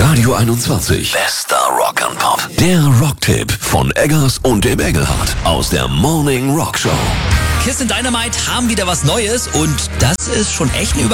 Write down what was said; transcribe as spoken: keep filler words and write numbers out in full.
Radio einundzwanzig. Bester Rock and Pop. Der Rocktipp von Eggers und dem Engelhardt aus der Morning Rock Show. Kiss and Dynamite haben wieder was Neues und das ist schon echt eine Überraschung.